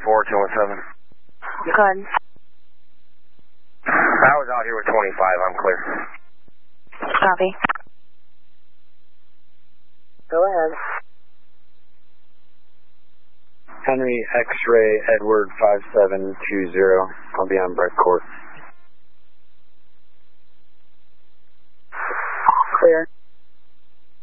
24, 217. Good. I was out here with 25. I'm clear. Copy. Go ahead. Henry X-Ray Edward 5720. I'll be on Breck Court. Clear.